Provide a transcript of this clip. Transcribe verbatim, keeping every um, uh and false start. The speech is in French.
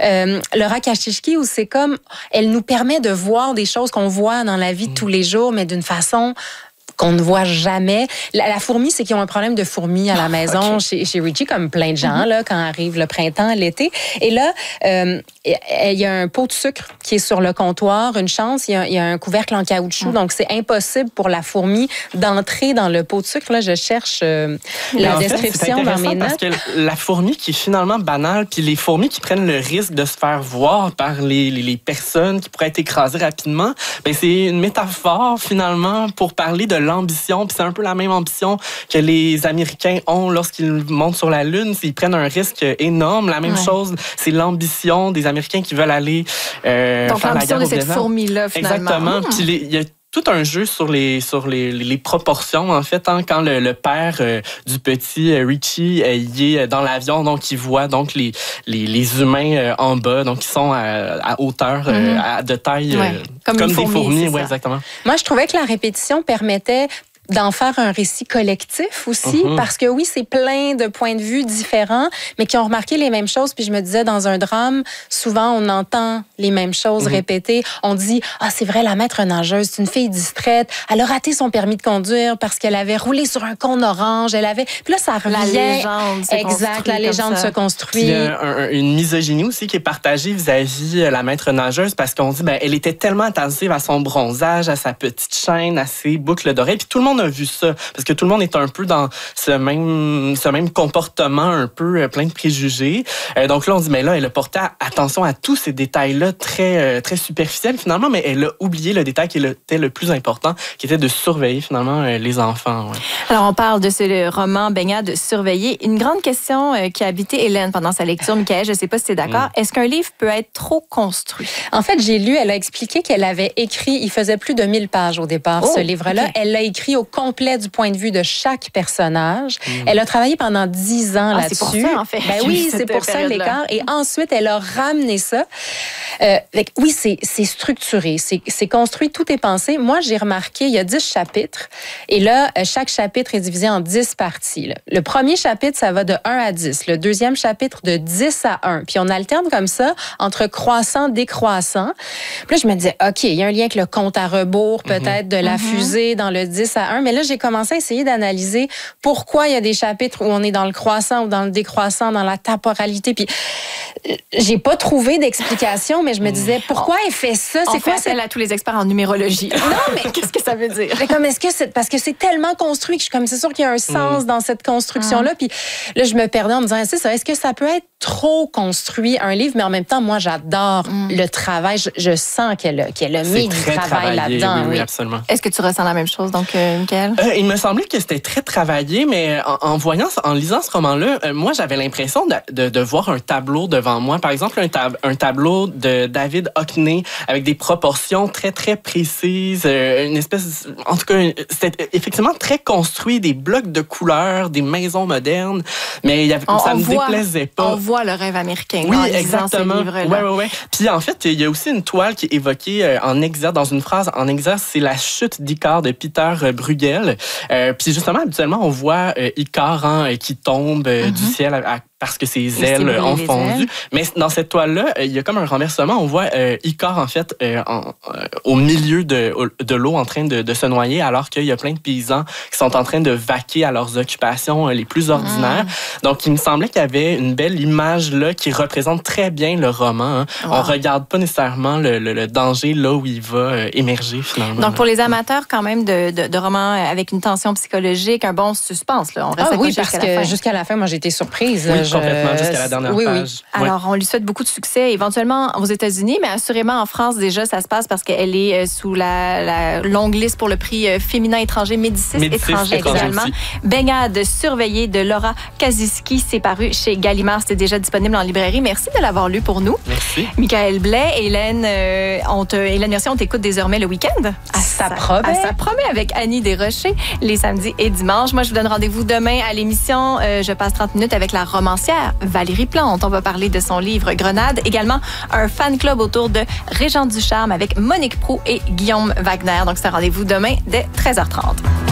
euh, Laura Kashishki, où c'est comme, elle nous permet de voir des choses qu'on voit dans la vie de tous les jours, mais d'une façon qu'on ne voit jamais. La, la fourmi, c'est qu'ils ont un problème de fourmis à la maison okay. chez, chez Richie, comme plein de gens, mm-hmm. là, quand arrive le printemps, l'été. Et là, euh, il y a un pot de sucre qui est sur le comptoir. Une chance, il y a, il y a un couvercle en caoutchouc, mm. donc c'est impossible pour la fourmi d'entrer dans le pot de sucre. Là, je cherche euh, la description fait, dans mes notes. Parce que la fourmi qui est finalement banale, puis les fourmis qui prennent le risque de se faire voir par les, les, les personnes qui pourraient être écrasées rapidement, ben c'est une métaphore finalement pour parler de l'ambition, puis c'est un peu la même ambition que les Américains ont lorsqu'ils montent sur la Lune. Ils prennent un risque énorme. La même ouais. chose, c'est l'ambition des Américains qui veulent aller euh, Donc, faire la guerre au Vietnam. Donc, l'ambition de cette fourmi-là, finalement. Exactement. Mmh. Puis il y a tout un jeu sur les sur les, les proportions, en fait, hein, quand le, le père euh, du petit euh, Richie euh, il est dans l'avion, donc il voit donc les, les, les humains euh, en bas, donc ils sont à, à hauteur, euh, à, de taille, ouais. euh, comme, comme des fourmi, fourmis. Ouais, exactement. Moi, je trouvais que la répétition permettait d'en faire un récit collectif aussi, mm-hmm. parce que oui, c'est plein de points de vue différents, mais qui ont remarqué les mêmes choses. Puis je me disais, dans un drame, souvent, on entend les mêmes choses mm-hmm. répétées. On dit, ah, c'est vrai, la maître nageuse, c'est une fille distraite. Elle a raté son permis de conduire parce qu'elle avait roulé sur un cône orange. Elle avait... Puis là, ça revient. La légende se Exact, la légende se construit. Puis, euh, un, une misogynie aussi qui est partagée vis-à-vis euh, la maître nageuse, parce qu'on dit, ben, elle était tellement attentive à son bronzage, à sa petite chaîne, à ses boucles d'oreilles. Puis tout le monde a vu ça, parce que tout le monde est un peu dans ce même, ce même comportement un peu euh, plein de préjugés. Euh, donc là, on dit, mais là, elle a porté attention à tous ces détails-là très, euh, très superficiels finalement, mais elle a oublié le détail qui était le plus important, qui était de surveiller finalement euh, les enfants. Ouais. Alors, on parle de ce roman Baignade de surveiller. Une grande question euh, qui a habité Hélène pendant sa lecture, Michaël, je ne sais pas si tu es d'accord. Mm. Est-ce qu'un livre peut être trop construit? En fait, j'ai lu, elle a expliqué qu'elle avait écrit, il faisait plus de mille pages au départ, oh, ce livre-là. Okay. Elle l'a écrit au complet du point de vue de chaque personnage. Mmh. Elle a travaillé pendant dix ans ah, là-dessus. C'est pour ça, en fait. Ben oui, c'est pour ça l'écart. Et ensuite, elle a ramené ça. Euh, avec, oui, c'est, c'est structuré, c'est, c'est construit, tout est pensé. Moi, j'ai remarqué, il y a dix chapitres. Et là, chaque chapitre est divisé en dix parties. Là. Le premier chapitre, ça va de un à dix. Le deuxième chapitre, de dix à un. Puis on alterne comme ça entre croissant, décroissant. Puis là, je me disais, OK, il y a un lien avec le compte à rebours, peut-être, mmh. de la mmh. fusée dans le dix à un. Mais là, j'ai commencé à essayer d'analyser pourquoi il y a des chapitres où on est dans le croissant ou dans le décroissant, dans la temporalité. Puis j'ai pas trouvé d'explication, mais je me disais, pourquoi elle fait ça? C'est on quoi fait appel à tous les experts en numérologie. Non, mais qu'est-ce que ça veut dire? Mais comme, est-ce que c'est parce que c'est tellement construit que je suis comme, c'est sûr qu'il y a un sens mmh. dans cette construction-là. Mmh. Puis là, je me perdais en me disant, c'est ça, est-ce que ça peut être trop construit, un livre, mais en même temps, moi, j'adore mmh. le travail. Je, je sens qu'elle a, qu'elle a mis du travail là-dedans. Oui, oui. oui, absolument. Est-ce que tu ressens la même chose, donc, euh, Michaël? Euh, il me semblait que c'était très travaillé, mais en, en voyant, en lisant ce roman-là, euh, moi, j'avais l'impression de, de, de voir un tableau devant moi. Par exemple, un, tab- un tableau de David Hockney avec des proportions très, très précises, euh, une espèce... En tout cas, c'était effectivement très construit, des blocs de couleurs, des maisons modernes, mais il y avait, on, ça on ne me voit, déplaisait pas. On voit le rêve américain oui, en lisant exactement. ce livre-là. Ouais, ouais, ouais. Puis en fait, il y a aussi une toile qui est évoquée euh, en exerce, dans une phrase en exerce, c'est la chute d'Icare de Peter Bruegel. Euh, puis justement, habituellement, on voit euh, Icare hein, qui tombe euh, mm-hmm. du ciel à, à parce que ses ailes ont fondu. Ailes. Mais dans cette toile-là, il y a comme un renversement. On voit euh, Icare, en fait, euh, en, euh, au milieu de, de l'eau en train de, de se noyer, alors qu'il y a plein de paysans qui sont en train de vaquer à leurs occupations euh, les plus ordinaires. Mmh. Donc, il me semblait qu'il y avait une belle image là qui représente très bien le roman. Hein. Wow. On ne regarde pas nécessairement le, le, le danger là où il va euh, émerger, finalement. Donc, pour les amateurs, quand même, de, de, de romans avec une tension psychologique, un bon suspense. Là. On reste ah oui, jusqu'à parce la que fin. jusqu'à la fin, moi, j'ai été surprise. Oui, je... complètement, jusqu'à la dernière oui, page. Oui. Alors, on lui souhaite beaucoup de succès, éventuellement aux États-Unis, mais assurément en France, déjà, ça se passe parce qu'elle est sous la, la longue liste pour le prix féminin étranger Médicis, Médicis étranger également. Baignade surveillée de Laura Kaszicki, c'est paru chez Gallimard, c'était déjà disponible en librairie. Merci de l'avoir lu pour nous. Merci. Michaël Blais, Hélène, euh, on te, Hélène Mercier, on t'écoute désormais le week-end. À ça promet. À ça promet avec Annie Desrochers, les samedis et dimanches. Moi, je vous donne rendez-vous demain à l'émission. Euh, je passe trente minutes avec la romancière Valérie Plante. On va parler de son livre Grenade. Également, un fan club autour de Régent Ducharme avec Monique Proulx et Guillaume Wagner. Donc, c'est un rendez-vous demain dès treize heures trente.